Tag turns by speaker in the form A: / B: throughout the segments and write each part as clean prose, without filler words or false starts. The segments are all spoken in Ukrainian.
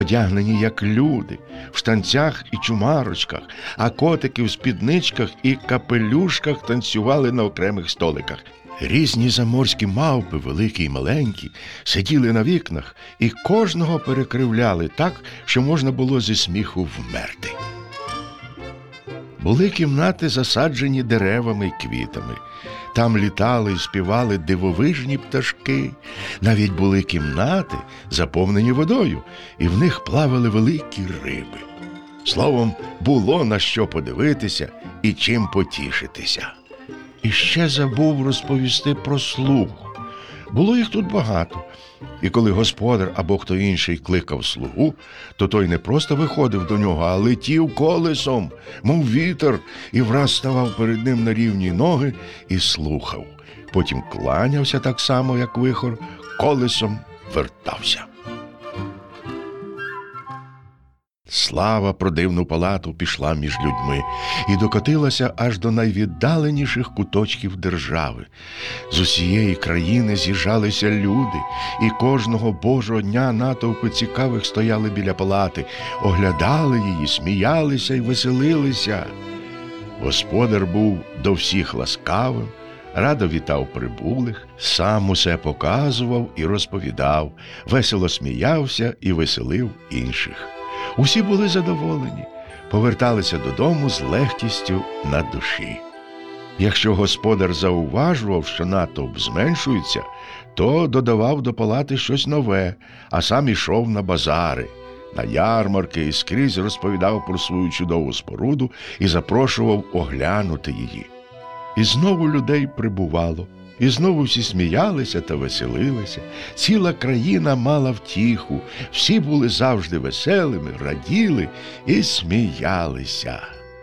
A: одягнені як люди, в штанцях і чумарочках, а котики в спідничках і капелюшках танцювали на окремих столиках. Різні заморські мавпи, великі й маленькі, сиділи на вікнах і кожного перекривляли так, що можна було зі сміху вмерти. Були кімнати, засаджені деревами й квітами. Там літали і співали дивовижні пташки. Навіть були кімнати, заповнені водою, і в них плавали великі риби. Словом, було на що подивитися і чим потішитися. І ще забув розповісти про слуг. Було їх тут багато. І коли господар або хто інший кликав слугу, то той не просто виходив до нього, а летів колесом, мов вітер, і враз ставав перед ним на рівні ноги і слухав. Потім кланявся так само, як вихор, колесом вертався. Слава про дивну палату пішла між людьми і докотилася аж до найвіддаленіших куточків держави. З усієї країни з'їжджалися люди, і кожного божого дня натовпи цікавих стояли біля палати, оглядали її, сміялися й веселилися. Господар був до всіх ласкавим, радо вітав прибулих, сам усе показував і розповідав, весело сміявся і веселив інших. Усі були задоволені, поверталися додому з легкістю на душі. Якщо господар зауважував, що натовп зменшується, то додавав до палати щось нове, а сам ішов на базари, на ярмарки і скрізь розповідав про свою чудову споруду і запрошував оглянути її. І знову людей прибувало, і знову всі сміялися та веселилися. Ціла країна мала втіху, всі були завжди веселими, раділи і сміялися.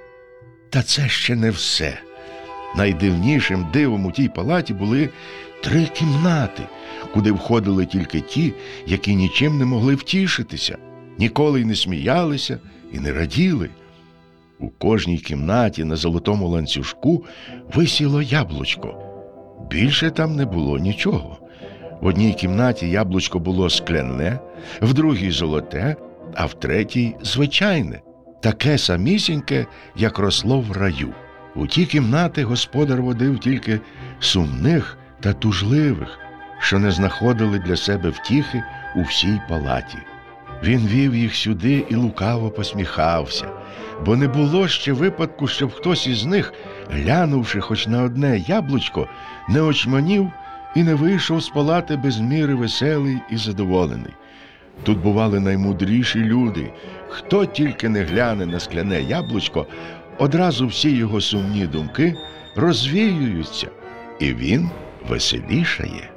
A: Та це ще не все. Найдивнішим дивом у тій палаті були 3 кімнати, куди входили тільки ті, які нічим не могли втішитися, ніколи й не сміялися і не раділи. У кожній кімнаті на золотому ланцюжку висіло яблучко. Більше там не було нічого. В одній кімнаті яблучко було скляне, в другій золоте, а в третій звичайне, таке самісіньке, як росло в раю. У ті кімнати господар водив тільки сумних та тужливих, що не знаходили для себе втіхи у всій палаті. Він вів їх сюди і лукаво посміхався, бо не було ще випадку, щоб хтось із них, глянувши хоч на одне яблучко, не очманів і не вийшов з палати без міри веселий і задоволений. Тут бували наймудріші люди. Хто тільки не гляне на скляне яблучко, одразу всі його сумні думки розвіюються, і він веселішає.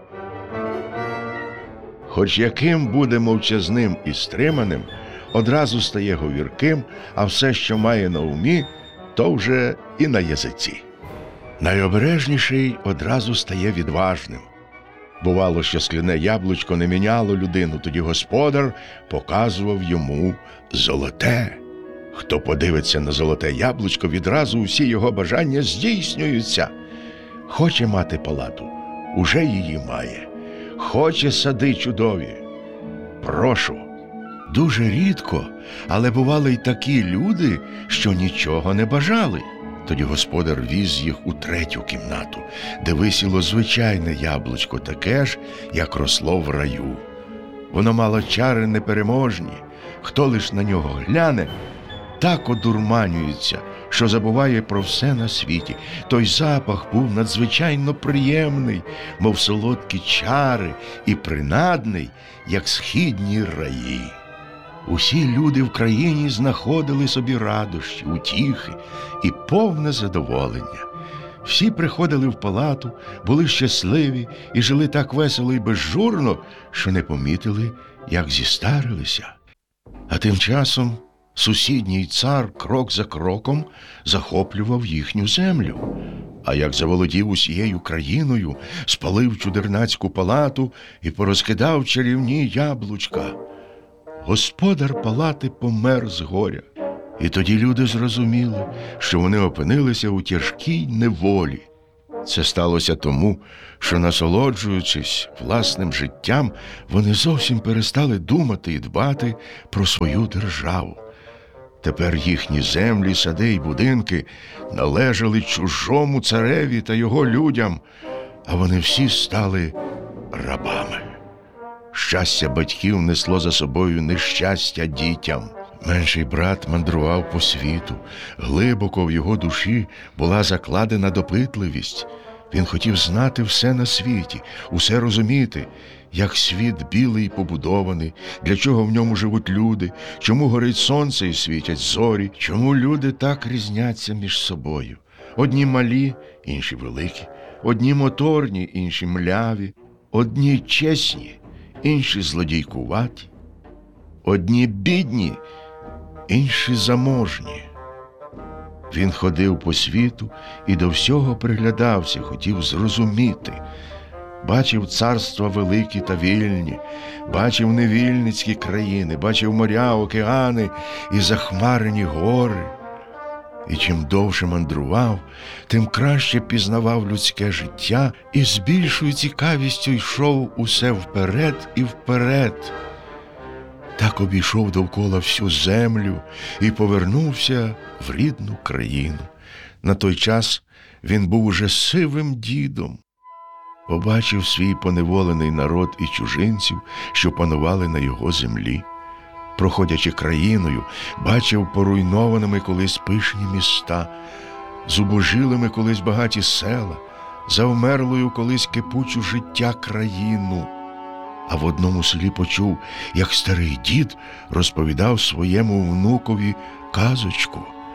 A: Хоч яким буде мовчазним і стриманим, одразу стає говірким, а все, що має на умі, то вже і на язиці. Найобережніший одразу стає відважним. Бувало, що скляне яблучко не міняло людину, тоді господар показував йому золоте. Хто подивиться на золоте яблучко, відразу всі його бажання здійснюються. Хоче мати палату, уже її має. Хоче сади чудові, прошу. Дуже рідко, але бували й такі люди, що нічого не бажали. Тоді господар віз їх у 3-ю кімнату, де висіло звичайне яблучко, таке ж, як росло в раю. Воно мало чари непереможні. Хто лиш на нього гляне, так одурманюється, що забуває про все на світі. Той запах був надзвичайно приємний, мов солодкі чари, і принадний, як східні раї. Усі люди в країні знаходили собі радощі, утіхи і повне задоволення. Всі приходили в палату, були щасливі і жили так весело і безжурно, що не помітили, як зістарилися. А тим часом сусідній цар крок за кроком захоплював їхню землю. А як заволодів усією країною, спалив чудернацьку палату і порозкидав чарівні яблучка. Господар палати помер з горя. І тоді люди зрозуміли, що вони опинилися у тяжкій неволі. Це сталося тому, що, насолоджуючись власним життям, вони зовсім перестали думати і дбати про свою державу. Тепер їхні землі, сади й будинки належали чужому цареві та його людям, а вони всі стали рабами. Щастя батьків несло за собою нещастя дітям. Менший брат мандрував по світу. Глибоко в його душі була закладена допитливість. Він хотів знати все на світі, усе розуміти, як світ білий побудований, для чого в ньому живуть люди, чому горить сонце і світять зорі, чому люди так різняться між собою. Одні малі, інші великі, одні моторні, інші мляві, одні чесні, інші злодійкуваті, одні бідні, інші заможні. Він ходив по світу і до всього приглядався, хотів зрозуміти. Бачив царства великі та вільні, бачив невільницькі країни, бачив моря, океани і захмарені гори. І чим довше мандрував, тим краще пізнавав людське життя і з більшою цікавістю йшов усе вперед і вперед. Так обійшов довкола всю землю і повернувся в рідну країну. На той час він був уже сивим дідом. Побачив свій поневолений народ і чужинців, що панували на його землі. Проходячи країною, бачив поруйнованими колись пишні міста, зубожілими колись багаті села, завмерлою колись кипучу життя країну. А в одному селі почув, як старий дід розповідав своєму внукові казочку.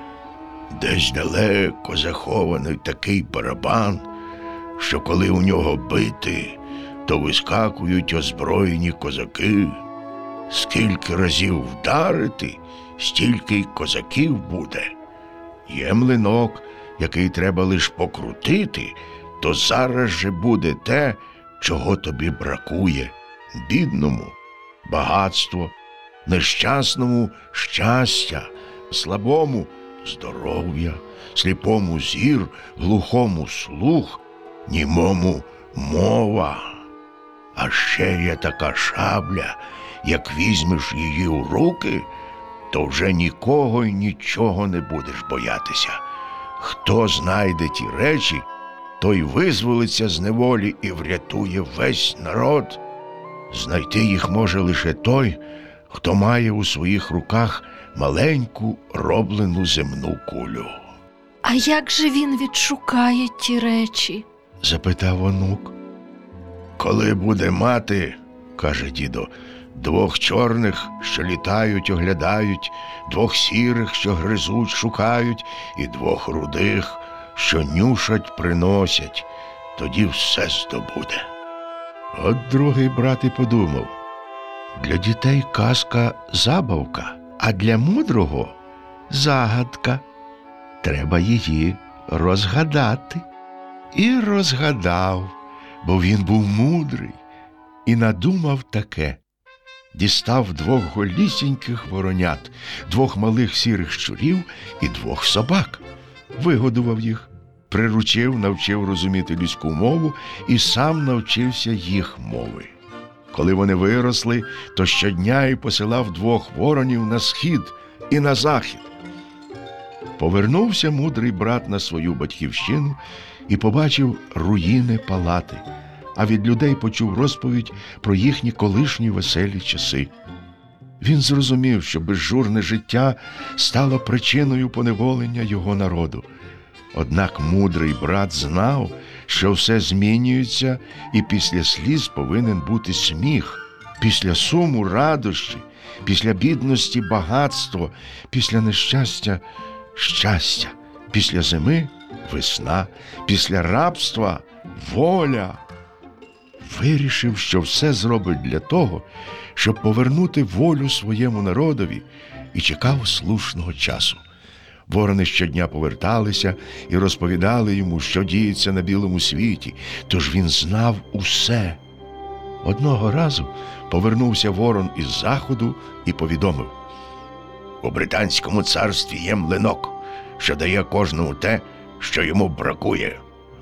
A: Десь далеко захований такий барабан, що коли у нього бити, то вискакують озброєні козаки. Скільки разів вдарити, стільки й козаків буде. Є млинок, який треба лиш покрутити, то зараз же буде те, чого тобі бракує. Бідному – багатство, нещасному – щастя, слабому – здоров'я, сліпому – зір, глухому – слух, німому – мова. А ще є така шабля, як візьмеш її у руки, то вже нікого й нічого не будеш боятися. Хто знайде ті речі, той визволиться з неволі і врятує весь народ. Знайти їх може лише той, хто має у своїх руках маленьку роблену земну кулю.
B: А як же він відшукає ті речі?
A: Запитав онук. Коли буде мати, каже дідо, двох чорних, що літають, оглядають, двох сірих, що гризуть, шукають, і двох рудих, що нюшать, приносять, тоді все здобуде. От другий брат і подумав, для дітей казка – забавка, а для мудрого – загадка. Треба її розгадати. І розгадав, бо він був мудрий, і надумав таке. Дістав двох голісіньких воронят, двох малих сірих щурів і двох собак. Вигодував їх, приручив, навчив розуміти людську мову і сам навчився їх мови. Коли вони виросли, то щодня й посилав двох воронів на схід і на захід. Повернувся мудрий брат на свою батьківщину і побачив руїни палати, а від людей почув розповідь про їхні колишні веселі часи. Він зрозумів, що безжурне життя стало причиною поневолення його народу. Однак мудрий брат знав, що все змінюється, і після сліз повинен бути сміх, після суму – радощі, після бідності – багатство, після нещастя – щастя, після зими – весна, після рабства – воля. Вирішив, що все зробить для того, щоб повернути волю своєму народові, і чекав слушного часу. Ворони щодня поверталися і розповідали йому, що діється на білому світі, тож він знав усе. Одного разу повернувся ворон із заходу і повідомив: «У британському царстві є млинок, що дає кожному те, що йому бракує.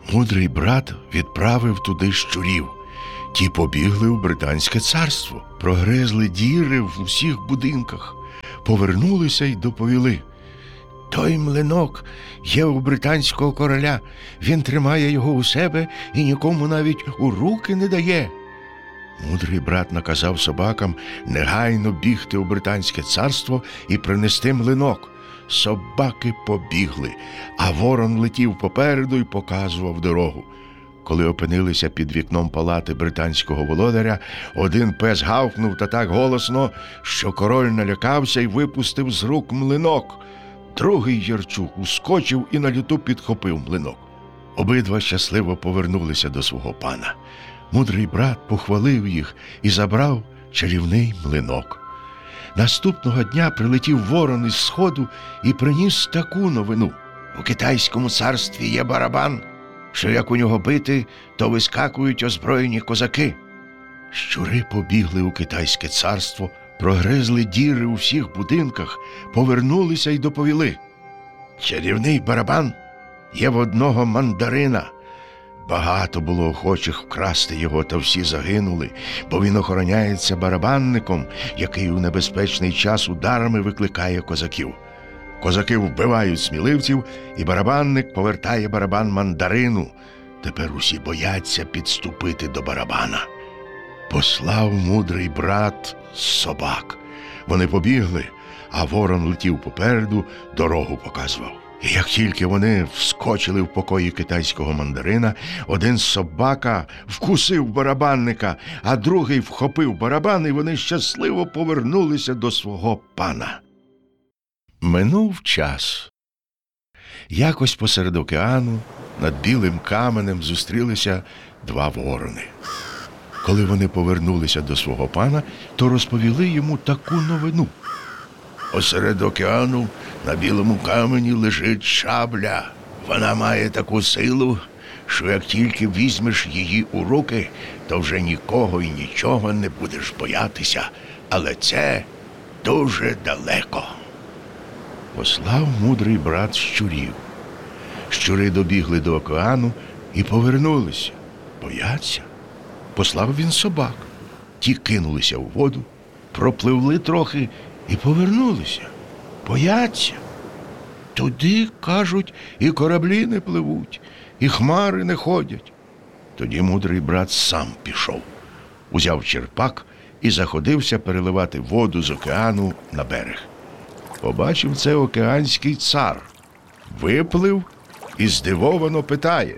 A: Мудрий брат відправив туди щурів. Ті побігли у Британське царство, прогризли діри в усіх будинках, повернулися й доповіли: «Той млинок є у британського короля, він тримає його у себе і нікому навіть у руки не дає». Мудрий брат наказав собакам негайно бігти у Британське царство і принести млинок. Собаки побігли, а ворон летів попереду і показував дорогу. Коли опинилися під вікном палати британського володаря, один пес гавкнув та так голосно, що король налякався і випустив з рук млинок. Другий Ярчук ускочив і на люту підхопив млинок. Обидва щасливо повернулися до свого пана. Мудрий брат похвалив їх і забрав чарівний млинок. Наступного дня прилетів ворон із сходу і приніс таку новину: «У Китайському царстві є барабан, що як у нього бити, то вискакують озброєні козаки». Щури побігли у Китайське царство, прогризли діри у всіх будинках, повернулися й доповіли: «Чарівний барабан є в одного мандарина». Багато було охочих вкрасти його, та всі загинули, бо він охороняється барабанником, який у небезпечний час ударами викликає козаків. Козаки вбивають сміливців, і барабанник повертає барабан мандарину. Тепер усі бояться підступити до барабана. Послав мудрий брат собак. Вони побігли, а ворон летів попереду, дорогу показував. І як тільки вони вскочили в покої китайського мандарина, один собака вкусив барабанника, а другий вхопив барабан, і вони щасливо повернулися до свого пана. Минув час. Якось посеред океану над білим каменем зустрілися два ворони. Коли вони повернулися до свого пана, то розповіли йому таку новину: «Посеред океану на білому камені лежить шабля. Вона має таку силу, що як тільки візьмеш її у руки, то вже нікого і нічого не будеш боятися. Але це дуже далеко». Послав мудрий брат щурів. Щури добігли до океану і повернулися. Бояться. Послав він собак. Ті кинулися у воду, пропливли трохи і повернулися. Бояться. Туди, кажуть, і кораблі не пливуть, і хмари не ходять. Тоді мудрий брат сам пішов. Узяв черпак і заходився переливати воду з океану на берег. Побачив це океанський цар. Виплив і здивовано питає: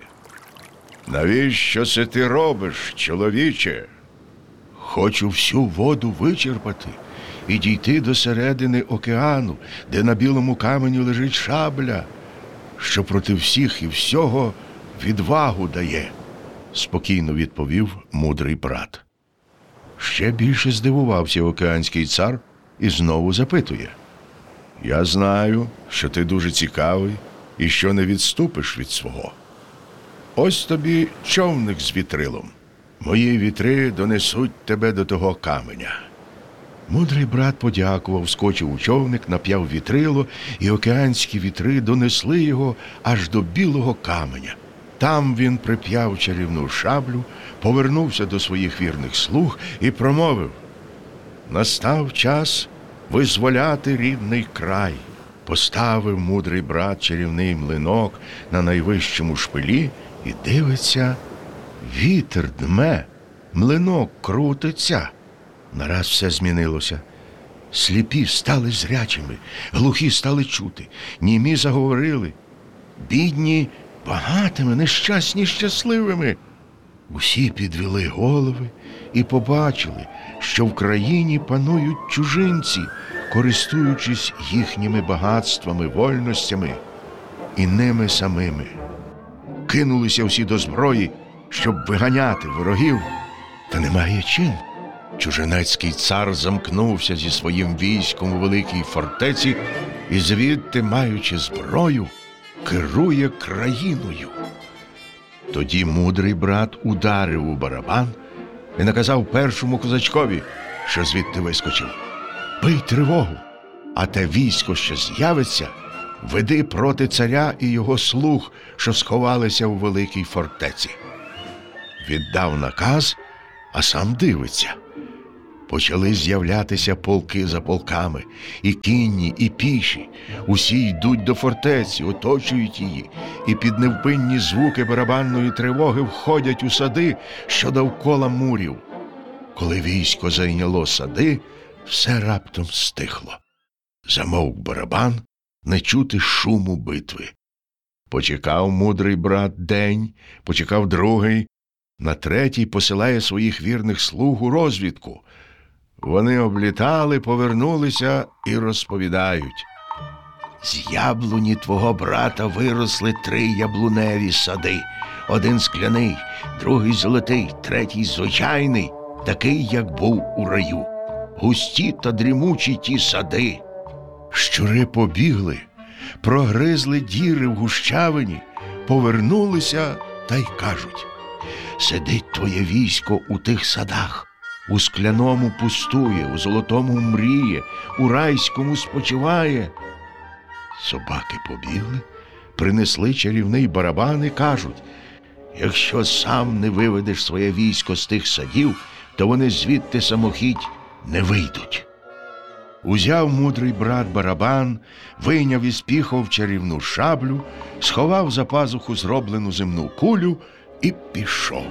A: «Навіщо це ти робиш, чоловіче?» «Хочу всю воду вичерпати і дійти до середини океану, де на білому камені лежить шабля, що проти всіх і всього відвагу дає», – спокійно відповів мудрий брат. Ще більше здивувався океанський цар і знову запитує: «Я знаю, що ти дуже цікавий і що не відступиш від свого. Ось тобі човник з вітрилом. Мої вітри донесуть тебе до того каменя». Мудрий брат подякував, скочив у човник, нап'яв вітрило, і океанські вітри донесли його аж до білого каменя. Там він прип'яв чарівну шаблю, повернувся до своїх вірних слуг і промовив: «Настав час визволяти рідний край». Поставив мудрий брат чарівний млинок на найвищому шпилі і дивиться: вітер дме, млинок крутиться. Нараз все змінилося. Сліпі стали зрячими, глухі стали чути, німі заговорили, бідні багатими, нещасні щасливими. Усі підвели голови і побачили, що в країні панують чужинці, користуючись їхніми багатствами, вольностями і ними самими. Кинулися всі до зброї, щоб виганяти ворогів, та немає чим. Чужинецький цар замкнувся зі своїм військом у великій фортеці і звідти, маючи зброю, керує країною. Тоді мудрий брат ударив у барабан і наказав першому козачкові, що звідти вискочив: «Бий тривогу, а те військо, що з'явиться, веди проти царя і його слуг, що сховалися у великій фортеці. Віддав наказ, а сам дивиться. Почали з'являтися полки за полками, і кінні, і піші. Усі йдуть до фортеці, оточують її, і під невпинні звуки барабанної тривоги входять у сади, що довкола мурів. Коли військо зайняло сади, все раптом стихло. Замовк барабан, не чути шуму битви. Почекав мудрий брат день, почекав другий, на третій посилає своїх вірних слуг у розвідку. Вони облітали, повернулися і розповідають. З яблуні твого брата виросли 3 яблуневі сади. Один скляний, другий золотий, третій звичайний, такий, як був у раю. Густі та дрімучі ті сади. Щури побігли, прогризли діри в гущавині, повернулися та й кажуть. Сидить твоє військо у тих садах. У скляному пустує, у золотому мріє, у райському спочиває. Собаки побігли, принесли чарівний барабан і кажуть, якщо сам не виведеш своє військо з тих садів, то вони звідти самохідь не вийдуть. Узяв мудрий брат барабан, вийняв із піхов чарівну шаблю, сховав за пазуху зроблену земну кулю і пішов.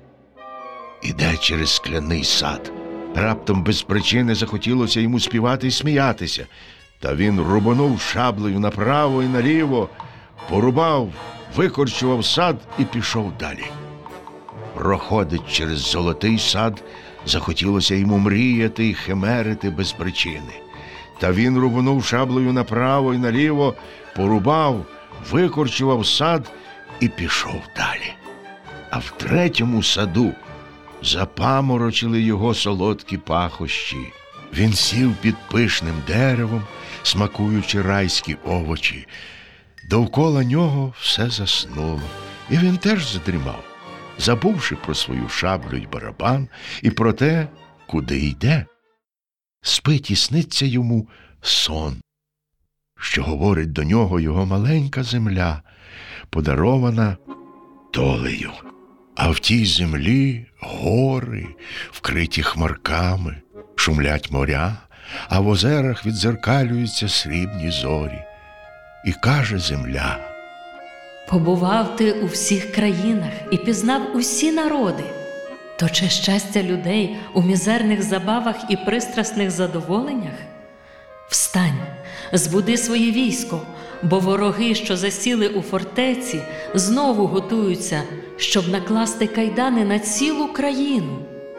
A: Іде через скляний сад. Раптом без причини захотілося йому співати і сміятися. Та він рубанув шаблею направо і наліво, порубав, викорчував сад і пішов далі. Проходить через золотий сад, захотілося йому мріяти і химерити без причини. Та він рубанув шаблею направо і наліво, порубав, викорчував сад і пішов далі. А в третьому саду запаморочили його солодкі пахощі. Він сів під пишним деревом, смакуючи райські овочі. Довкола нього все заснуло, і він теж задрімав, забувши про свою шаблю й барабан і про те, куди йде. Спить і сниться йому сон, що говорить до нього його маленька земля, подарована долею. А в тій землі гори, вкриті хмарками, шумлять моря, а в озерах віддзеркалюються срібні зорі. І каже земля:
C: побував ти у всіх країнах і пізнав усі народи. То чи щастя людей у мізерних забавах і пристрасних задоволеннях? Встань, збуди своє військо, бо вороги, що засіли у фортеці, знову готуються, щоб накласти кайдани на цілу країну.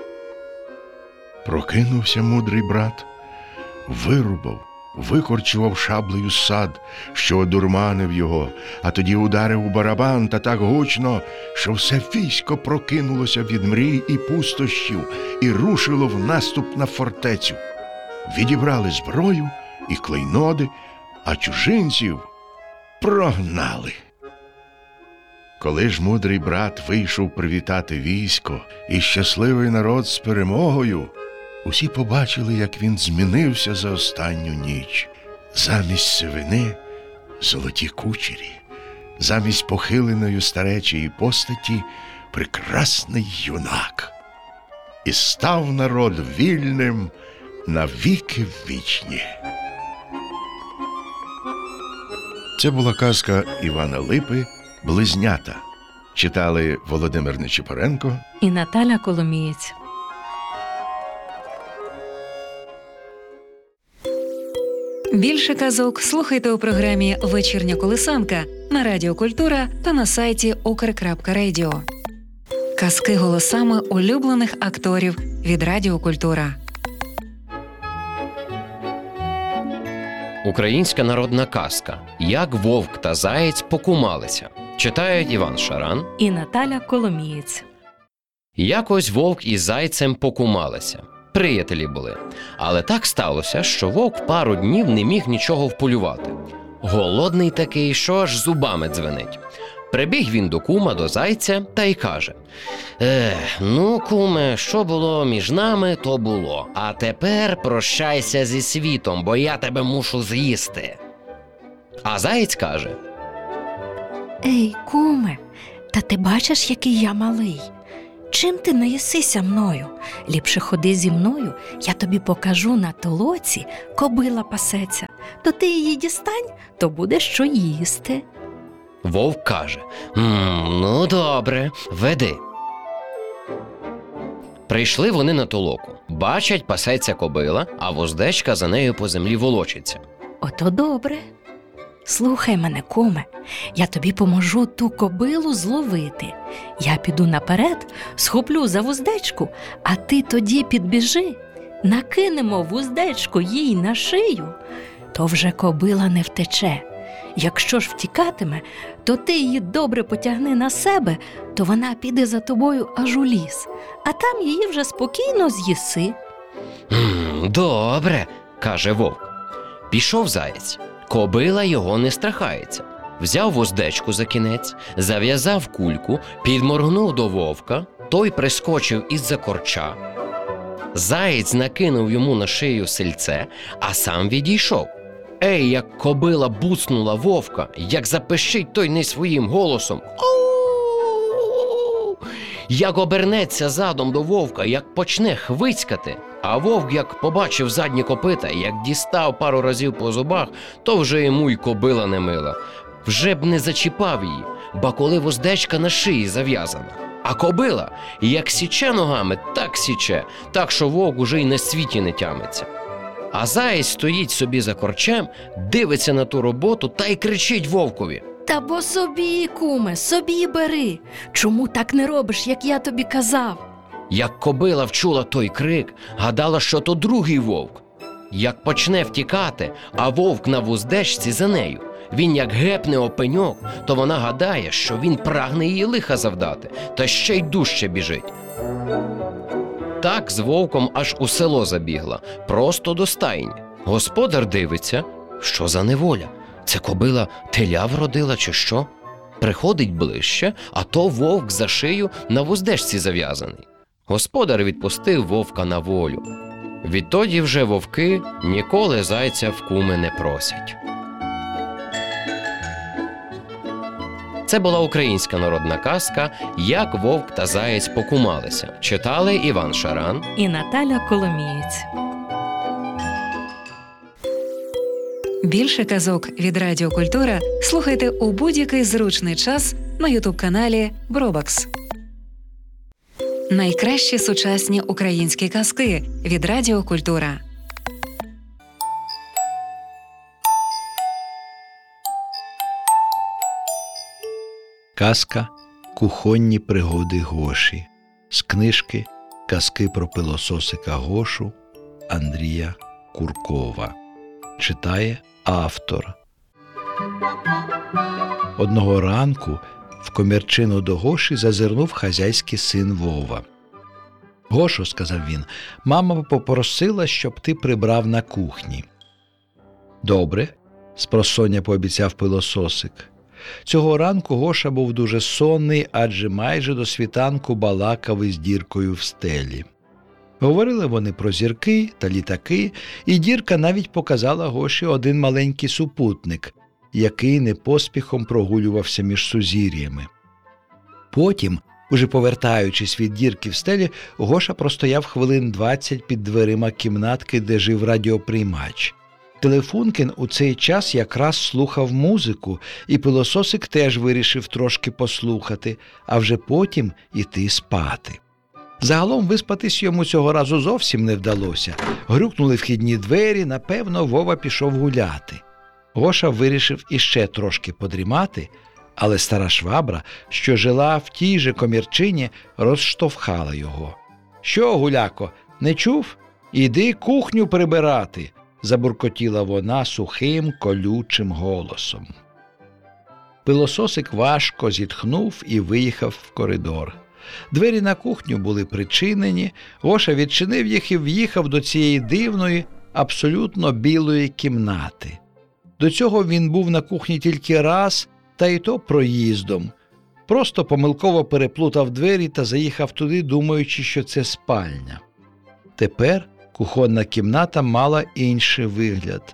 A: Прокинувся мудрий брат, вирубав, викорчував шаблею сад, що одурманив його, а тоді ударив у барабан та так гучно, що все військо прокинулося від мрій і пустощів і рушило в наступ на фортецю. Відібрали зброю і клейноди, а чужинців прогнали. Коли ж мудрий брат вийшов привітати військо і щасливий народ з перемогою, усі побачили, як він змінився за останню ніч. Замість сивини – золоті кучері, замість похиленої старечої постаті – прекрасний юнак. І став народ вільним на віки вічні. Це була казка Івана Липи «Близнята». Читали Володимир Нечипоренко
C: і Наталя Коломієць.
D: Більше казок слухайте у програмі «Вечірня колисанка» на Радіо Культура та на сайті ukr.radio. Казки голосами улюблених акторів від Радіо Культура.
E: Українська народна казка «Як вовк та заєць покумалися». Читають Іван Шаран
C: і Наталя Коломієць.
E: Якось вовк із зайцем покумалися. Приятелі були. Але так сталося, що вовк пару днів не міг нічого вполювати. Голодний такий, що аж зубами дзвенить. Прибіг він до кума, до зайця, та й каже: ну, куме, що було між нами, то було. А тепер прощайся зі світом, бо я тебе мушу з'їсти. А заєць каже:
B: Ей, куме, та ти бачиш, який я малий? Чим ти не їсися мною? Ліпше ходи зі мною, я тобі покажу на толоці, кобила пасеться. То ти її дістань, то буде що їсти.
E: Вовк каже: ну добре, веди. Прийшли вони на толоку. Бачать, пасеться кобила, а вуздечка за нею по землі волочиться.
B: Ото добре. Слухай мене, куме, я тобі поможу ту кобилу зловити. Я піду наперед, схоплю за вуздечку, а ти тоді підбіжи, накинемо вуздечку їй на шию, то вже кобила не втече. Якщо ж втікатиме, то ти її добре потягни на себе, то вона піде за тобою аж у ліс, а там її вже спокійно з'їси.
E: Добре, каже вовк. Пішов заєць. Кобила його не страхається. Взяв вуздечку за кінець, зав'язав кульку, підморгнув до вовка, той прискочив із-за корча. Заєць накинув йому на шию сильце, а сам відійшов. Ей, як кобила буцнула вовка, як запищить той не своїм голосом. «Ау!» Як обернеться задом до вовка, як почне хвицькати, а вовк, як побачив задні копита, як дістав пару разів по зубах, то вже йому й кобила не мила. Вже б не зачіпав її, ба коли вуздечка на шиї зав'язана. А кобила, як січе ногами, так січе, так що вовк уже й на світі не тямиться. А заєць стоїть собі за корчем, дивиться на ту роботу та й кричить вовкові:
B: Та бо собі, куме, собі бери. Чому так не робиш, як я тобі казав?
E: Як кобила вчула той крик, гадала, що то другий вовк. Як почне втікати, а вовк на вуздечці за нею. Він як гепне о пеньок, то вона гадає, що він прагне її лиха завдати, та ще й дужче біжить. Так з вовком аж у село забігла, просто до стайні. Господар дивиться, що за неволя? Це кобила теля вродила чи що? Приходить ближче, а то вовк за шию на вуздечці зав'язаний. Господар відпустив вовка на волю. Відтоді вже вовки ніколи зайця в куми не просять. Це була українська народна казка «Як вовк та заєць покумалися». Читали Іван Шаран
C: і Наталя Коломієць.
D: Більше казок від Радіо Культура слухайте у будь-який зручний час на ютуб-каналі Бробакс. Найкращі сучасні українські казки від Радіо Культура.
F: Казка «Кухонні пригоди Гоші» з книжки «Казки про пилососика Гошу» Андрія Куркова. Читає автор. Одного ранку в комірчину до Гоші зазирнув хазяйський син Вова. «Гошо, – сказав він, – мама попросила, щоб ти прибрав на кухні». «Добре, – спросоння пообіцяв пилососик. Цього ранку Гоша був дуже сонний, адже майже до світанку балакав із Діркою в стелі. Говорили вони про зірки та літаки, і Дірка навіть показала Гоші один маленький супутник, який непоспіхом прогулювався між сузір'ями. Потім, уже повертаючись від Дірки в стелі, Гоша простояв хвилин 20 під дверима кімнатки, де жив радіоприймач. Телефункін у цей час якраз слухав музику, і пилососик теж вирішив трошки послухати, а вже потім іти спати. Загалом виспатись йому цього разу зовсім не вдалося. Грюкнули вхідні двері, напевно, Вова пішов гуляти. Гоша вирішив іще трошки подрімати, але стара швабра, що жила в тій же комірчині, розштовхала його. «Що, гуляко, не чув? Іди кухню прибирати!» – забуркотіла вона сухим, колючим голосом. Пилососик важко зітхнув і виїхав в коридор. Двері на кухню були причинені, Гоша відчинив їх і в'їхав до цієї дивної, абсолютно білої кімнати. До цього він був на кухні тільки раз, та й то проїздом. Просто помилково переплутав двері та заїхав туди, думаючи, що це спальня. Тепер кухонна кімната мала інший вигляд.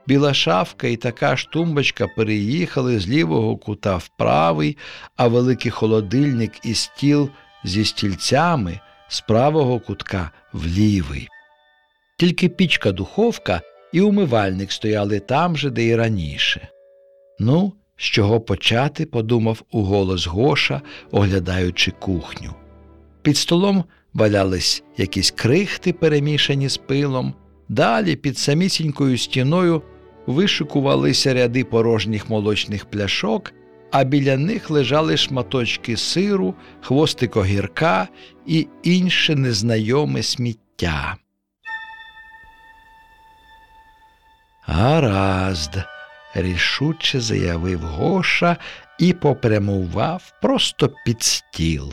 F: Біла шафка і така ж тумбочка переїхали з лівого кута в правий, а великий холодильник і стіл зі стільцями з правого кутка в лівий. Тільки пічка-духовка і умивальник стояли там же, де й раніше. «Ну, з чого почати?» – подумав уголос Гоша, оглядаючи кухню. Під столом валялись якісь крихти, перемішані з пилом. Далі під самісінькою стіною вишикувалися ряди порожніх молочних пляшок, а біля них лежали шматочки сиру, хвостик огірка і інше незнайоме сміття. «Гаразд», – рішуче заявив Гоша і попрямував просто під стіл.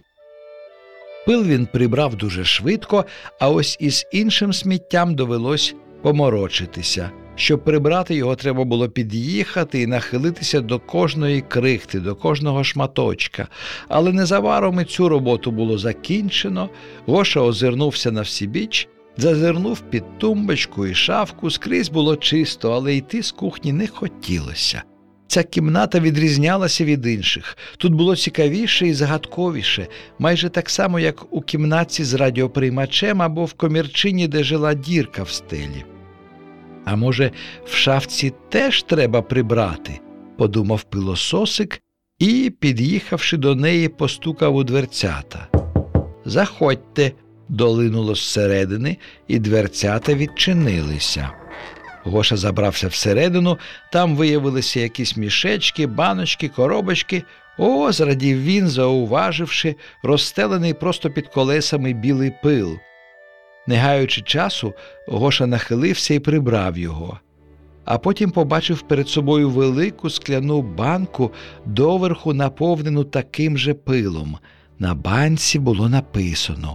F: Пил він прибрав дуже швидко, а ось із іншим сміттям довелось поморочитися. Щоб прибрати його, треба було під'їхати і нахилитися до кожної крихти, до кожного шматочка. Але незабаром і цю роботу було закінчено. Гоша озирнувся навсібіч, зазирнув під тумбочку і шафку. Скрізь було чисто, але йти з кухні не хотілося. Ця кімната відрізнялася від інших. Тут було цікавіше і загадковіше, майже так само, як у кімнатці з радіоприймачем або в комірчині, де жила дірка в стелі. «А може, в шафці теж треба прибрати?» – подумав пилососик і, під'їхавши до неї, постукав у дверцята. «Заходьте!» – долинуло зсередини, і дверцята відчинилися. Гоша забрався всередину, там виявилися якісь мішечки, баночки, коробочки. «О!» – зрадів він, зауваживши розстелений просто під колесами білий пил. Не гаючи часу, Гоша нахилився і прибрав його. А потім побачив перед собою велику скляну банку, доверху наповнену таким же пилом. На банці було написано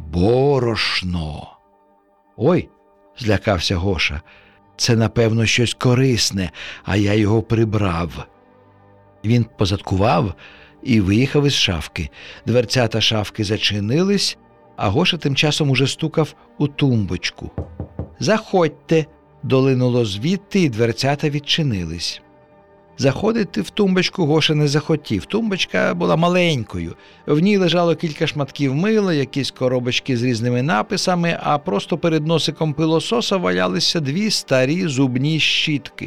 F: «Борошно». «Ой!» – злякався Гоша. «Це, напевно, щось корисне, а я його прибрав». Він позадкував і виїхав із шафки. Дверцята шафки зачинились, а Гоша тим часом уже стукав у тумбочку. «Заходьте!» – долинуло звідти, і дверцята відчинились. Заходити в тумбочку Гоша не захотів. Тумбочка була маленькою. В ній лежало кілька шматків мила, якісь коробочки з різними написами, а просто перед носиком пилососа валялися дві старі зубні щітки.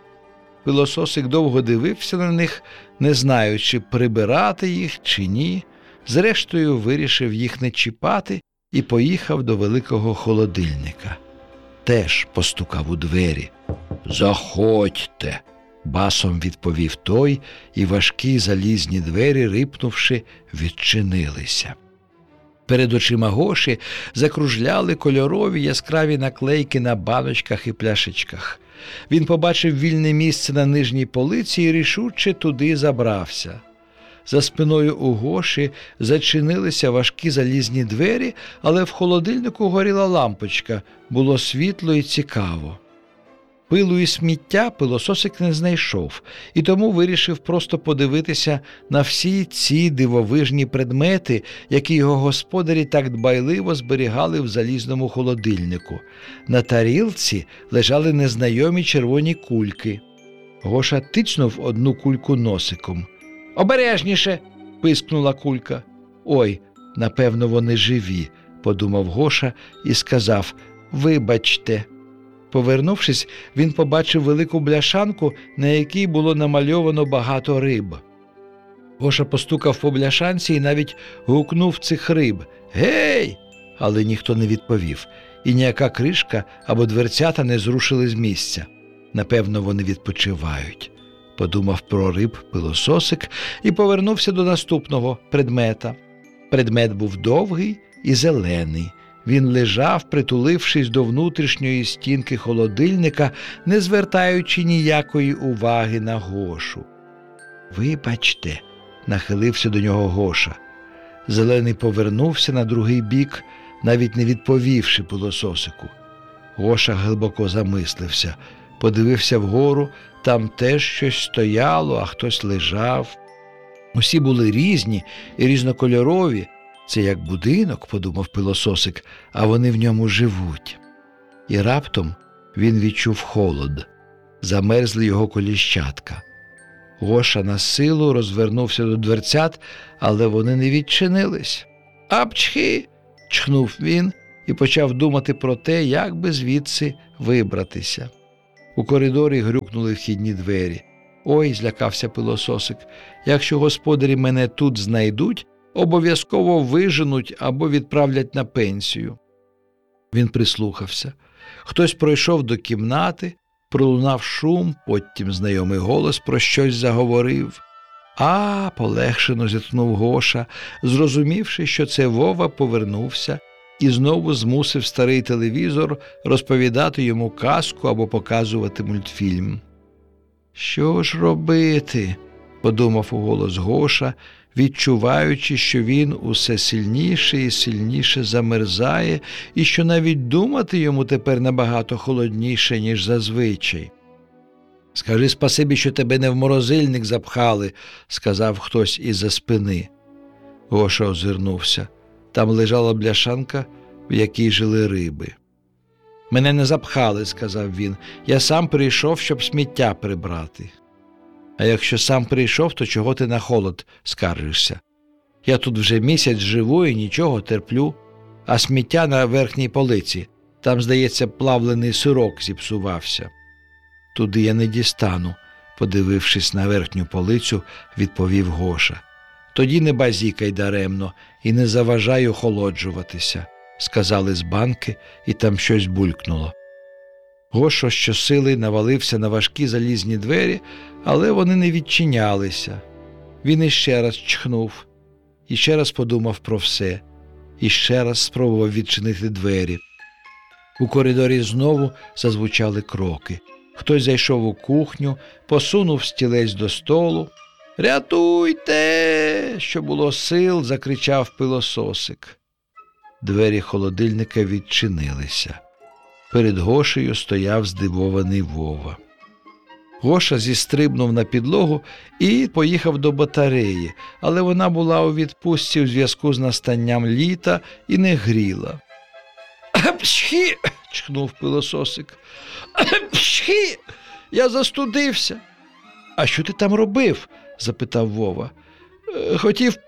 F: Пилососик довго дивився на них, не знаючи, прибирати їх чи ні. Зрештою, вирішив їх не чіпати і поїхав до великого холодильника. Теж постукав у двері. «Заходьте!» – басом відповів той, і важкі залізні двері, рипнувши, відчинилися. Перед очима Гоші закружляли кольорові яскраві наклейки на баночках і пляшечках. Він побачив вільне місце на нижній полиці і рішуче туди забрався. За спиною у Гоші зачинилися важкі залізні двері, але в холодильнику горіла лампочка, було світло і цікаво. Пилу і сміття пилососик не знайшов, і тому вирішив просто подивитися на всі ці дивовижні предмети, які його господарі так дбайливо зберігали в залізному холодильнику. На тарілці лежали незнайомі червоні кульки. Гоша тицнув одну кульку носиком. «Обережніше!» – пискнула кулька. «Ой, напевно, вони живі», – подумав Гоша і сказав «Вибачте». Повернувшись, він побачив велику бляшанку, на якій було намальовано багато риб. Гоша постукав по бляшанці і навіть гукнув цих риб «Гей!», але ніхто не відповів, і ніяка кришка або дверцята не зрушили з місця. Напевно, вони відпочивають. Подумав про риб пилососик і повернувся до наступного предмета. Предмет був довгий і зелений. Він лежав, притулившись до внутрішньої стінки холодильника, не звертаючи ніякої уваги на Гошу. «Вибачте», – нахилився до нього Гоша. Зелений повернувся на другий бік, навіть не відповівши пилососику. Гоша глибоко замислився, подивився вгору, там теж щось стояло, а хтось лежав. Усі були різні і різнокольорові. «Це як будинок», – подумав пилососик, – «а вони в ньому живуть». І раптом він відчув холод. замерзли його коліщатка. Гоша на силу розвернувся до дверцят, але вони не відчинились. «Апчхи!» – чхнув він і почав думати про те, як би звідси вибратися. У коридорі грюкнули вхідні двері. «Ой!» – злякався пилососик. «Якщо господарі мене тут знайдуть, обов'язково виженуть або відправлять на пенсію». Він прислухався. Хтось пройшов до кімнати, пролунав шум, потім знайомий голос про щось заговорив. «А!» – полегшено зітхнув Гоша, зрозумівши, що це Вова повернувся і знову змусив старий телевізор розповідати йому казку або показувати мультфільм. «Що ж робити?» – подумав уголос Гоша, відчуваючи, що він усе сильніше і сильніше замерзає, і що навіть думати йому тепер набагато холодніше, ніж зазвичай. «Скажи спасибі, що тебе не в морозильник запхали», – сказав хтось із-за спини. Гоша озирнувся. Там лежала бляшанка, в якій жили риби. «Мене не запхали», – сказав він. «Я сам прийшов, щоб сміття прибрати». «А якщо сам прийшов, то чого ти на холод скаржишся? Я тут вже місяць живу і нічого терплю, а сміття на верхній полиці. Там, здається, плавлений сирок зіпсувався». «Туди я не дістану», – подивившись на верхню полицю, відповів Гоша. «Тоді не базікай даремно і не заважай охолоджуватися», – сказали з банки, і там щось булькнуло. Гоша щосили навалився на важкі залізні двері, але вони не відчинялися. Він іще раз чхнув, іще раз подумав про все, іще раз спробував відчинити двері. У коридорі знову зазвучали кроки. Хтось зайшов у кухню, посунув стілець до столу. «Рятуйте!» – що було сил, закричав пилососик. Двері холодильника відчинилися. Перед Гошею стояв здивований Вова. Гоша зістрибнув на підлогу і поїхав до батареї, але вона була у відпустці у зв'язку з настанням літа і не гріла. «Апчхі!» – чхнув пилососик. «Апчхі! Я застудився!» «А що ти там робив?» – запитав Вова. «Хотів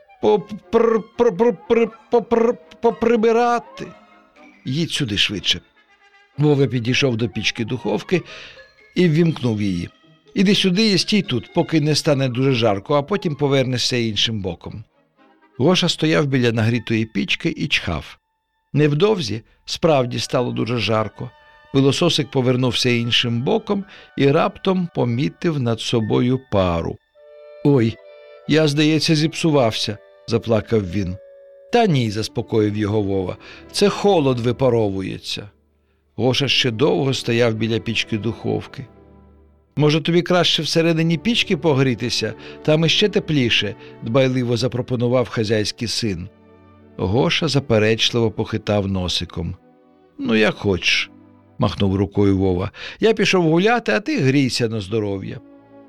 F: поприбирати». «Їдь сюди швидше». Вова підійшов до пічки духовки і ввімкнув її. «Іди сюди і стій тут, поки не стане дуже жарко, а потім повернешся іншим боком». Гоша стояв біля нагрітої пічки і чхав. Невдовзі справді стало дуже жарко. Пилососик повернувся іншим боком і раптом помітив над собою пару. «Ой, я, здається, зіпсувався», – заплакав він. «Та ні», – заспокоїв його Вова, – «це холод випаровується». Гоша ще довго стояв біля пічки духовки. «Може, тобі краще всередині пічки погрітися? Там іще тепліше», – дбайливо запропонував хазяйський син. Гоша заперечливо похитав носиком. «Ну, як хочеш», – махнув рукою Вова. «Я пішов гуляти, а ти грійся на здоров'я».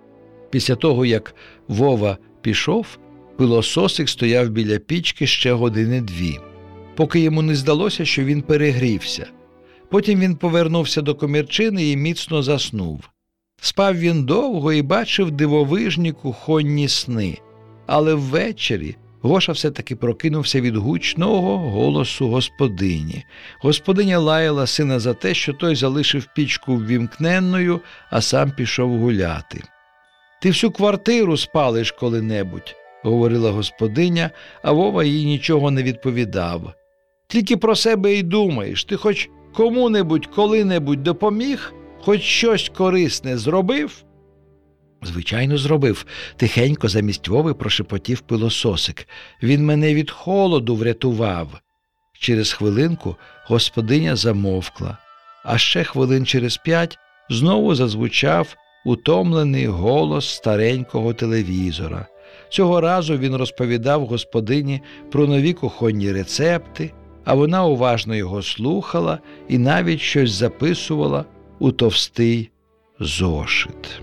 F: Після того, як Вова пішов, пилососик стояв біля пічки ще години-дві, поки йому не здалося, що він перегрівся. Потім він повернувся до комірчини і міцно заснув. Спав він довго і бачив дивовижні кухонні сни. Але ввечері Гоша все-таки прокинувся від гучного голосу господині. Господиня лаяла сина за те, що той залишив пічку ввімкненною, а сам пішов гуляти. «Ти всю квартиру спалиш коли-небудь», – говорила господиня, а Вова їй нічого не відповідав. «Тільки про себе й думаєш. Ти хоч кому-небудь коли-небудь допоміг? Хоч щось корисне зробив?» «Звичайно, зробив», – тихенько замість Вови прошепотів пилососик. «Він мене від холоду врятував». Через хвилинку господиня замовкла, а ще хвилин через 5 знову зазвучав утомлений голос старенького телевізора. Цього разу він розповідав господині про нові кухонні рецепти, а вона уважно його слухала і навіть щось записувала у товстий зошит.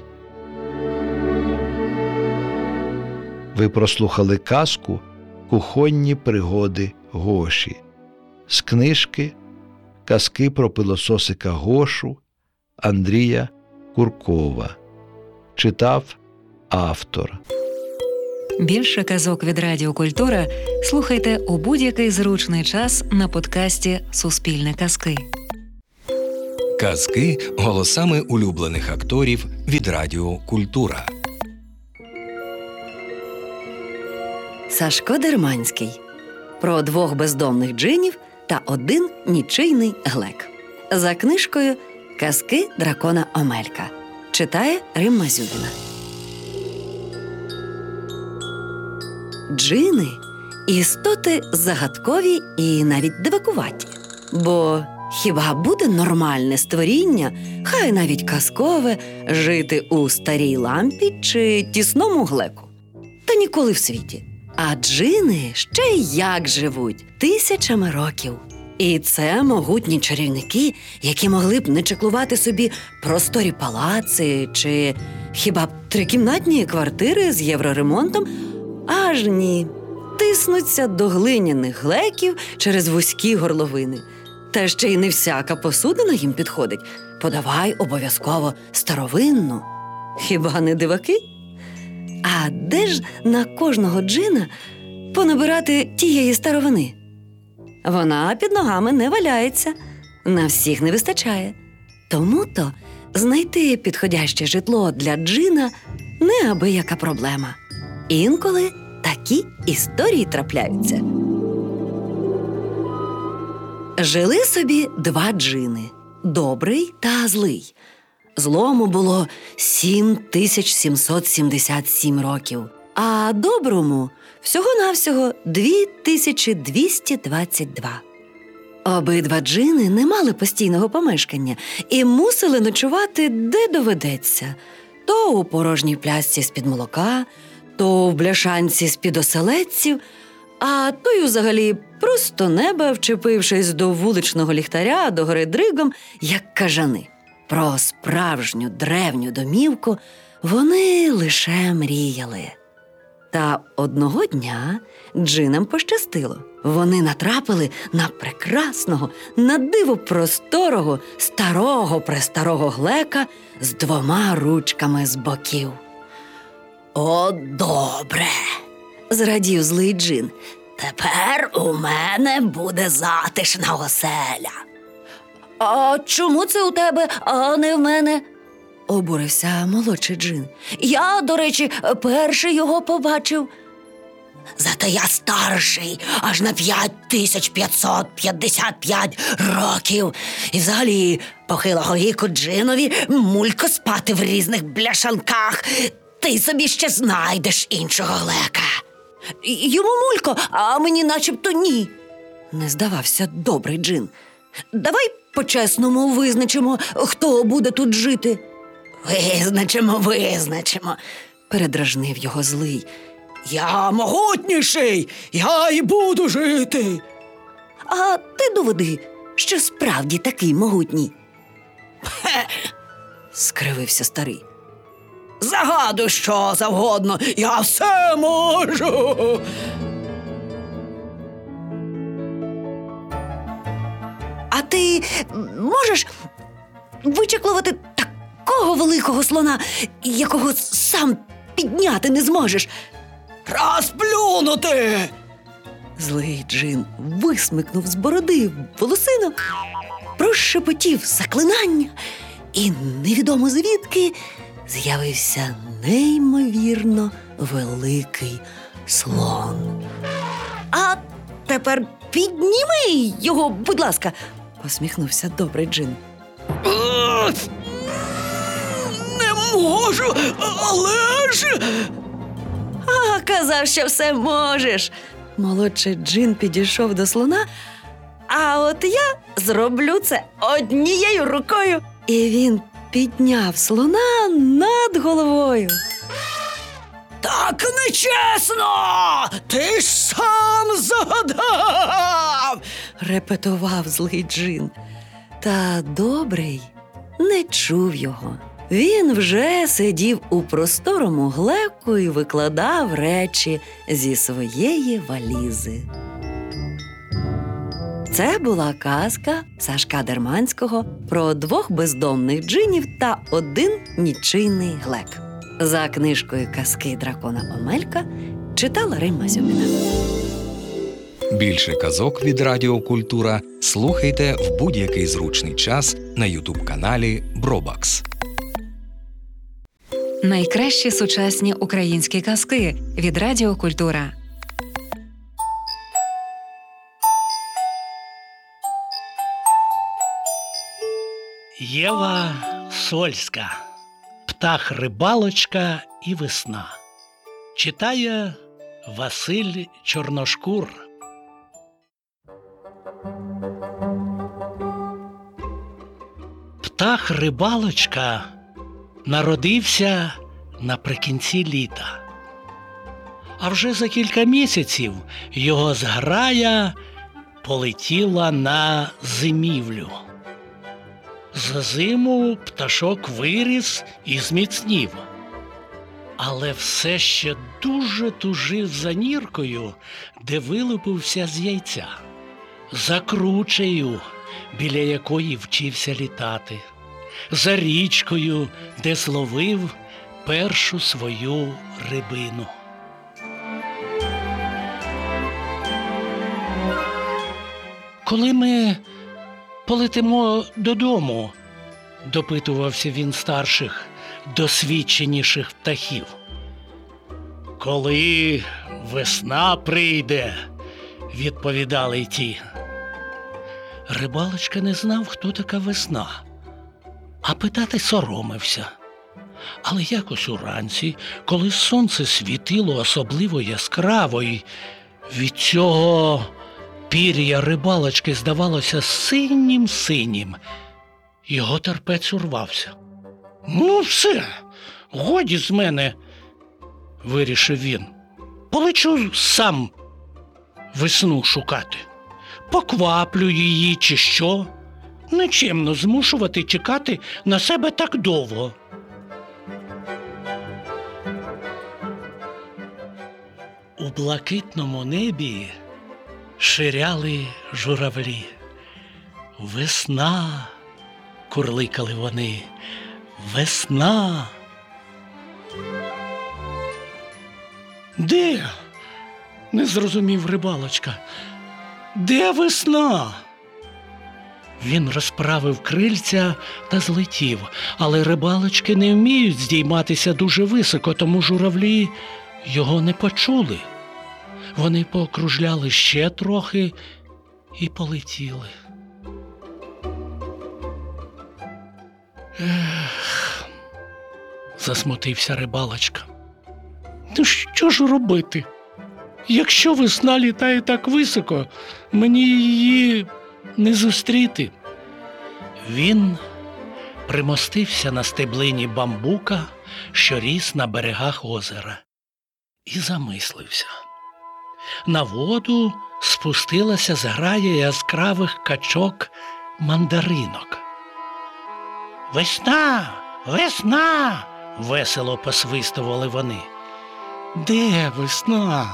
F: Ви прослухали казку «Кухонні пригоди Гоші» з книжки «Казки про пилососика Гошу» Андрія Куркова. Читав автор.
D: Більше казок від Радіо Культура слухайте у будь-який зручний час на подкасті «Суспільне казки».
G: Казки голосами улюблених акторів від Радіо Культура.
H: Сашко Дерманський. Про 2 бездомних джинів та 1 нічийний глек. За книжкою «Казки дракона Омелька». Читає Римма Зюбіна. Джини – істоти загадкові і навіть дивакуваті. Бо хіба буде нормальне створіння, хай навіть казкове, жити у старій лампі чи тісному глеку? Та ніколи в світі. А джини ще й як живуть тисячами років. І це могутні чарівники, які могли б не чеклувати собі просторі палаци чи хіба б 3-кімнатні квартири з євроремонтом. Аж ні. Тиснуться до глиняних глеків через вузькі горловини. Та ще й не всяка посудина їм підходить. Подавай обов'язково старовинну. Хіба не диваки? А де ж на кожного джина понабирати тієї старовини? Вона під ногами не валяється, на всіх не вистачає. Тому-то знайти підходяще житло для джина – неабияка проблема. Інколи такі історії трапляються. Жили собі 2 джини – добрий та злий. Злому було 7777 років, а доброму всього-навсього 2222. Обидва джини не мали постійного помешкання і мусили ночувати де доведеться. То у порожній плясці з-під молока, то в бляшанці з-під оселедців, а то й взагалі просто неба, вчепившись до вуличного ліхтаря догори дригом, як кажани. Про справжню древню домівку вони лише мріяли. Та одного дня джинам пощастило. Вони натрапили на прекрасного, на диво просторого, старого-престарого глека з 2 ручками з боків. «О, добре!» – зрадів злий джин. «Тепер у мене буде затишна оселя». «А чому це у тебе, а не в мене?» – обурився молодший джин. «Я, до речі, перший його побачив». «Зате я старший, аж на 5555 років. І взагалі похилого віку джинові мулько спати в різних бляшанках. Ти собі ще знайдеш іншого глека». «Йому мулько, а мені начебто ні», – не здавався добрий джин. «Давай по-чесному визначимо, хто буде тут жити». Визначимо», – передражнив його злий. «Я могутніший, я й буду жити». «А ти доведи, що справді такий могутній». Скривився старий. «Загадуй що завгодно, я все можу». «А ти можеш вичеклувати такого великого слона, якого сам підняти не зможеш?» «Розплюнути!» Злий джин висмикнув з бороди волосину, прошепотів заклинання, і невідомо звідки з'явився неймовірно великий слон. «А тепер підніми його, будь ласка», – посміхнувся добрий джин. «Не можу, але ж...» «А, казав, що все можеш». Молодший джин підійшов до слона, а от я зроблю це однією рукою. І він підняв слона над головою. «Так нечесно! Ти ж сам загадав!» – репетував злий джин. Та добрий не чув його. Він вже сидів у просторому глеку і викладав речі зі своєї валізи. Це була казка Сашка Дерманського про 2 бездомних джинів та 1 нічийний глек. За книжкою казки «Дракона Омелька» читала Римма Зюміна.
G: Більше казок від Радіо Культура слухайте в будь-який зручний час на ютуб-каналі Бробакс.
D: Найкращі сучасні українські казки від Радіо Культура.
I: Єва Сольська. Птах Рибалочка і весна. Читає Василь Чорношкур. Птах Рибалочка народився наприкінці літа. А вже за кілька місяців його зграя полетіла на зимівлю. За зиму пташок виріс і зміцнів. Але все ще дуже тужив за ніркою, де вилупився з яйця. За кручею, біля якої вчився літати. За річкою, де зловив першу свою рибину. «Коли ми полетимо додому?» – допитувався він старших, досвідченіших птахів. «Коли весна прийде», – відповідали й ті. Рибалочка не знав, хто така весна, а питати соромився. Але якось уранці, коли сонце світило особливо яскраво, і від цього пір'я Рибалочки здавалося синім-синім, його терпець урвався. «Ну все, годі з мене», – вирішив він. «Полечу сам весну шукати. Покваплю її чи що. Нечемно змушувати чекати на себе так довго». У блакитному небі ширяли журавлі. «Весна!» – курликали вони. «Весна!» «Де?» – не зрозумів Рибалочка. «Де весна?» Він розправив крильця та злетів, але рибалочки не вміють здійматися дуже високо, тому журавлі його не почули. Вони покружляли ще трохи і полетіли. «Ех!» – засмутився Рибалочка. «Ну що ж робити? Якщо весна літає так високо, мені її не зустріти». Він примостився на стеблині бамбука, що ріс на берегах озера, і замислився. На воду спустилася зграя яскравих качок-мандаринок. «Весна! Весна!» – весело посвистували вони. «Де весна?»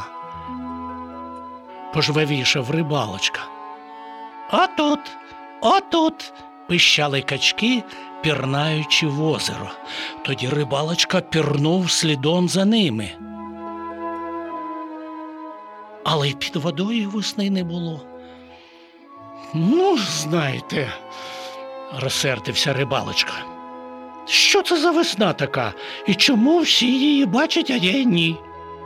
I: – пожвавішав Рибалочка. «Отут! Отут!» – пищали качки, пірнаючи в озеро. Тоді Рибалочка пірнув слідом за ними. Але й під водою весни не було. «Ну, знаєте», – розсердився Рибалочка, – «що це за весна така? І чому всі її бачать, а я ні?»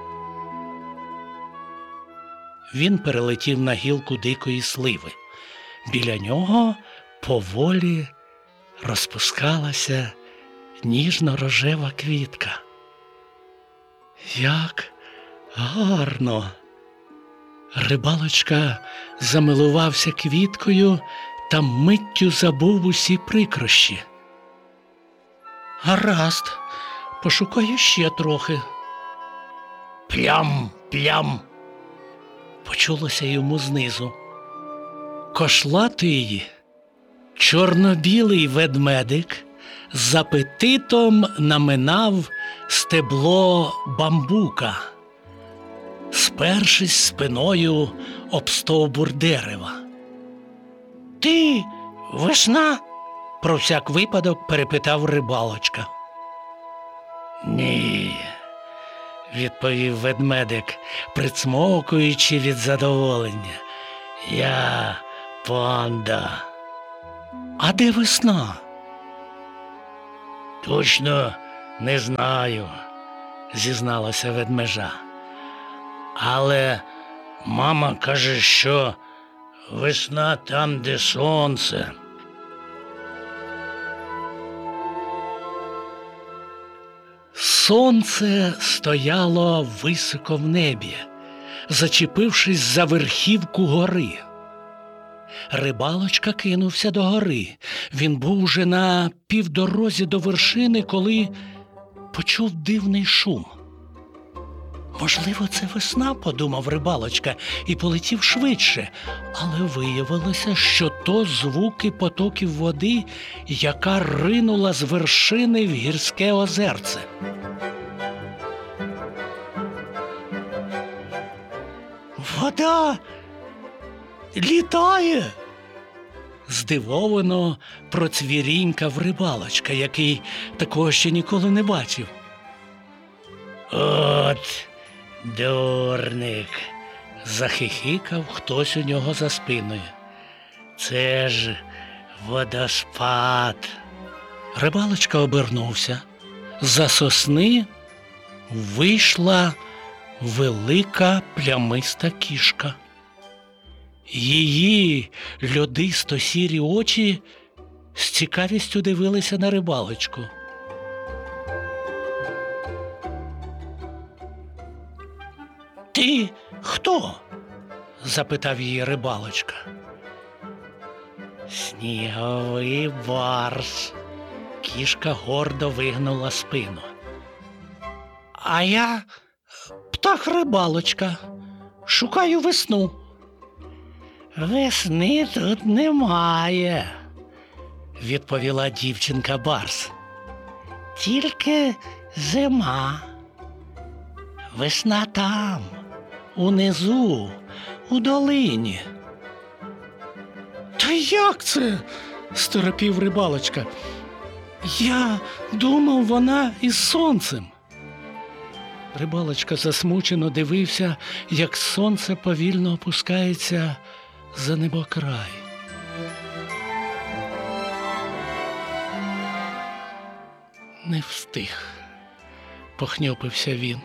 I: Він перелетів на гілку дикої сливи. Біля нього поволі розпускалася ніжно-рожева квітка. «Як гарно!» Рибалочка замилувався квіткою та миттю забув усі прикрощі. «Гаразд, пошукаю ще трохи». «Плям, плям!» почулося йому знизу. Кошлатий, чорно-білий ведмедик з апетитом наминав стебло бамбука, спершись спиною об стовбур дерева. Ти весна? Про всяк випадок перепитав Рибалочка. Ні, відповів ведмедик, прицмокуючи від задоволення. Я панда. А де весна? Точно не знаю, зізналася ведмежа. Але мама каже, що весна там, де сонце. Сонце стояло високо в небі, зачепившись за верхівку гори. Рибалочка кинувся до гори. Він був уже на півдорозі до вершини, коли почув дивний шум. Можливо, це весна, подумав Рибалочка, і полетів швидше. Але виявилося, що то звуки потоків води, яка ринула з вершини в гірське озерце. Вода літає! Здивовано процвірінькав Рибалочка, який такого ще ніколи не бачив. От дурник! Захихикав хтось у нього за спиною. Це ж водоспад. Рибалочка обернувся. З-за сосни вийшла велика плямиста кішка. Її льодисто-сірі очі з цікавістю дивилися на Рибалочку. «Ти хто?» – запитав її Рибалочка. «Сніговий барс». Кішка гордо вигнула спину. «А я птах Рибалочка. Шукаю весну». «Весни тут немає», – відповіла дівчинка Барс. «Тільки зима. Весна там, унизу, у долині». «Та як це?» – сторопів Рибалочка. «Я думав, вона із сонцем». Рибалочка засмучено дивився, як сонце повільно опускається за небокрай. «Не встиг», – похнюпився він.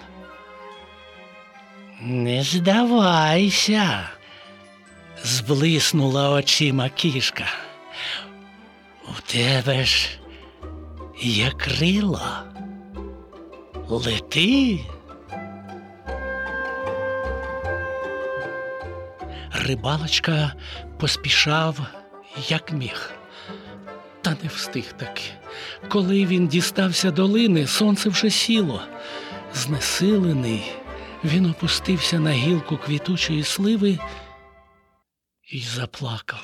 I: «Не здавайся», – зблиснула очима кішка. «У тебе ж є крила. Лети». Рибалочка поспішав, як міг. Та не встиг таки. Коли він дістався долини, сонце вже сіло. Знесилений, він опустився на гілку квітучої сливи і заплакав.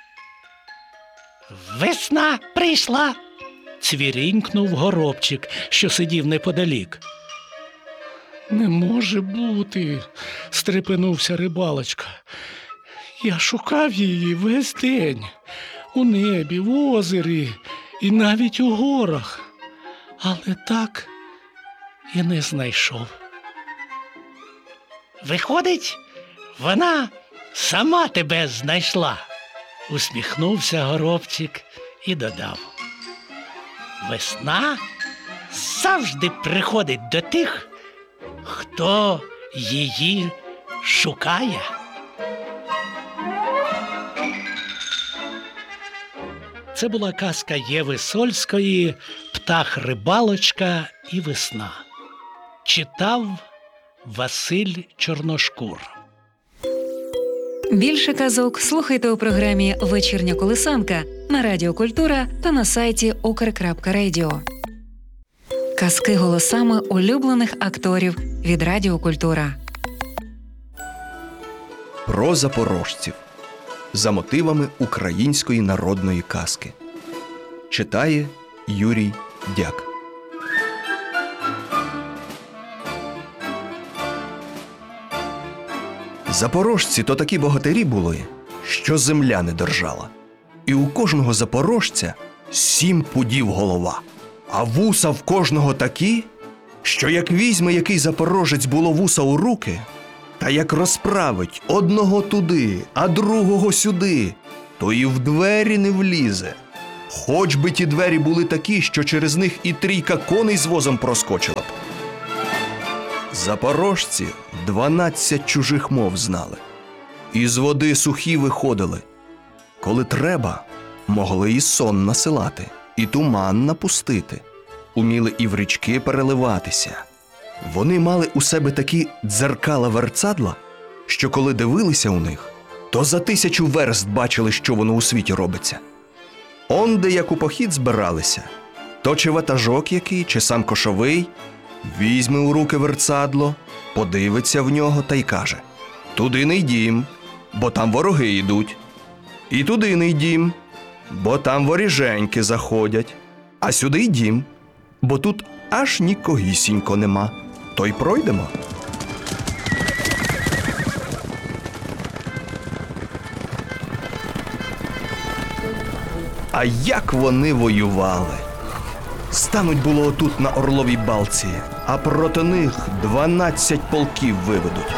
I: «Весна прийшла!» – цвірінькнув горобчик, що сидів неподалік. «Не може бути!» – стрепенувся Рибалочка. «Я шукав її весь день, у небі, в озері і навіть у горах, але так і не знайшов». «Виходить, вона сама тебе знайшла», – усміхнувся горобчик і додав. «Весна завжди приходить до тих, хто її шукає». Це була казка Єви Сольської «Птах Рибалочка і весна». Читав Василь Чорношкур.
D: Більше казок слухайте у програмі «Вечірня колисанка» на Радіо Культура та на сайті ukr.radio. Казки голосами улюблених акторів від Радіо Культура.
J: Про запорожців. За мотивами української народної казки. Читає Юрій Дяк. Запорожці то такі богатирі були, що земля не держала. І у кожного запорожця 7 пудів голова, а вуса в кожного такі, що як візьме який запорожець булавуса у руки, та як розправить одного туди, а другого сюди, то і в двері не влізе. Хоч би ті двері були такі, що через них і 3 коней з возом проскочила б. Запорожці 12 чужих мов знали. Із води сухі виходили. Коли треба, могли і сон насилати, і туман напустити. Уміли і в річки переливатися. Вони мали у себе такі дзеркала-верцадла, що коли дивилися у них, то за 1000 верст бачили, що воно у світі робиться. Онде, як у похід збиралися, то чи ватажок який, чи сам кошовий, візьме у руки верцадло, подивиться в нього та й каже: «Туди не йдім, бо там вороги йдуть. І туди не йдім, бо там воріженьки заходять. А сюди йдім, бо тут аж нікогісінько нема. То й пройдемо». А як вони воювали! Стануть було отут на Орловій балці, а проти них 12 полків виведуть.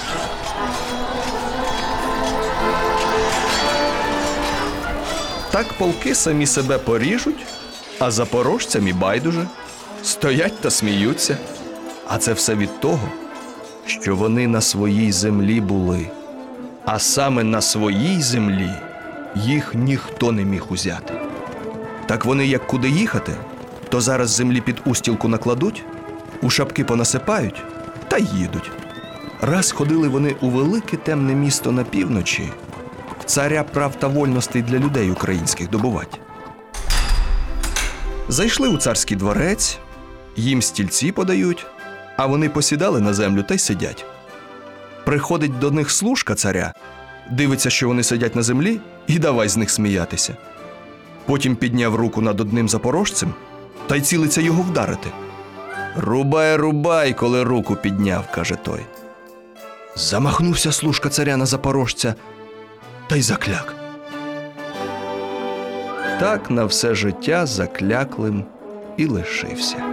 J: Так полки самі себе поріжуть, а запорожцям і байдуже. Стоять та сміються. А це все від того, що вони на своїй землі були. А саме на своїй землі їх ніхто не міг узяти. Так вони як куди їхати, то зараз землі під устілку накладуть, у шапки понасипають та їдуть. Раз ходили вони у велике темне місто на півночі, царя прав та вольностей для людей українських добувати. Зайшли у царський дворець, їм стільці подають, а вони посідали на землю та й сидять. Приходить до них служка царя, дивиться, що вони сидять на землі, і давай з них сміятися. Потім підняв руку над одним запорожцем та й цілиться його вдарити. «Рубай, рубай, коли руку підняв», – каже той. Замахнувся служка царя на запорожця та й закляк. Так на все життя закляклим і лишився.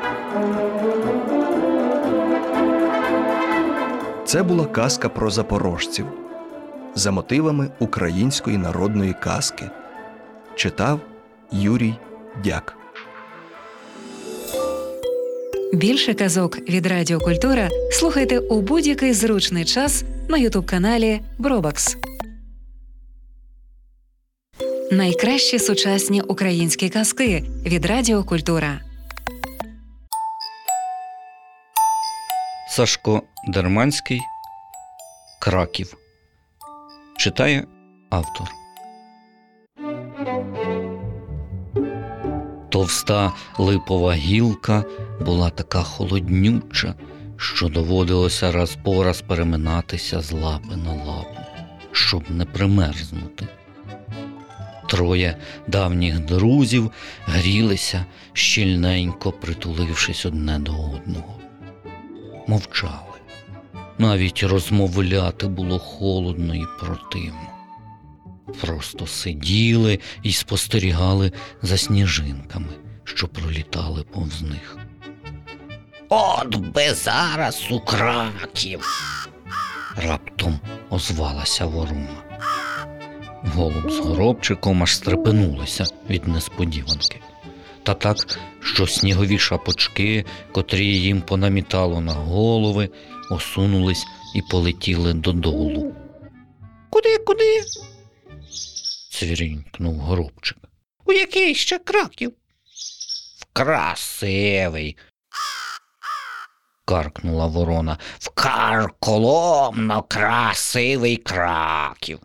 J: Це була казка про запорожців за мотивами української народної казки. Читав Юрій Дяк.
D: Більше казок від Радіо Культура слухайте у будь-який зручний час на ютуб-каналі Бробакс. Найкращі сучасні українські казки від Радіо Культура.
K: Сашко Дерманський. Краків. Читає автор. Товста липова гілка була така холоднюча, що доводилося раз по раз переминатися з лапи на лапу, щоб не примерзнути. 3 давніх друзів грілися, щільненько притулившись одне до одного. Мовчали. Навіть розмовляти було холодно і противно. Просто сиділи і спостерігали за сніжинками, що пролітали повз них.
E: От би зараз у Краків!
K: Раптом озвалася ворона. Голуб з горобчиком аж стрепенулися від несподіванки. Та так, що снігові шапочки, котрі їм понамітало на голови, осунулись і полетіли додолу.
E: Куди?
K: Цвірінькнув горобчик.
E: У який ще Краків? В красивий.
K: Каркнула ворона.
E: В карколомно красивий Краків.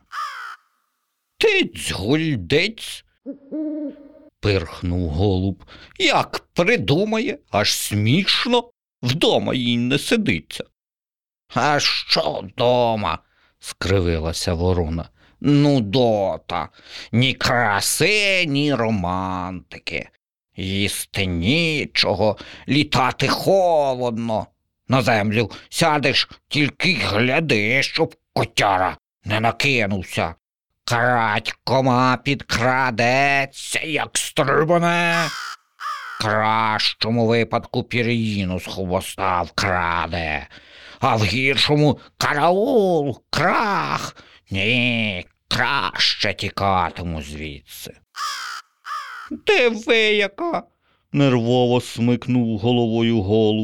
E: Тиць-гульдиць,
K: пирхнув голуб.
E: як придумає, аж смішно, вдома їй не сидиться. А що вдома?
K: Скривилася ворона.
E: Нудота, ні краси, ні романтики. Їсти нічого, літати холодно. На землю сядеш, тільки гляди, щоб котяра не накинувся.
K: Крадькома підкрадеться, як стрибане. В кращому випадку пір'їну з хвоста вкраде, а в гіршому караул, крах. Ні, краще тікатиму звідси.
L: Диви яка! Нервово смикнув головою голуб.